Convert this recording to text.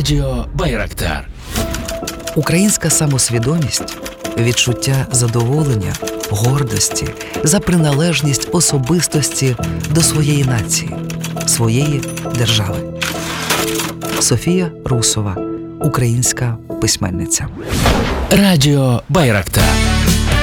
Радіо Байрактар. Українська самосвідомість – відчуття задоволення, гордості за приналежність особистості до своєї нації, своєї держави. Софія Русова, українська письменниця. Радіо Байрактар.